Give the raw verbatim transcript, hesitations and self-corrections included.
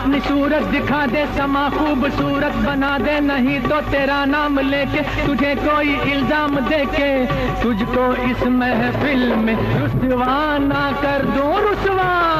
अपनी सूरत दिखा दे, समा खूबसूरत बना दे, नहीं तो तेरा नाम लेके तुझे कोई इल्जाम देके तुझको इस महफिल में रुसवा ना कर दूं, रुसवा